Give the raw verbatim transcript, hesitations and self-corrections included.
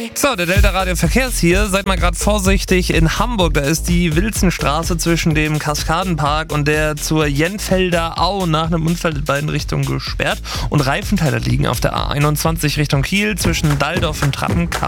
So, der Delta Radio Verkehrs hier. Seid mal gerade vorsichtig in Hamburg. Da ist die Wilzenstraße zwischen dem Kaskadenpark und der zur Jenfelder Au nach einem Unfall in beiden Richtungen gesperrt. Und Reifenteile liegen auf der A einundzwanzig Richtung Kiel zwischen Dalldorf und Trappenkau.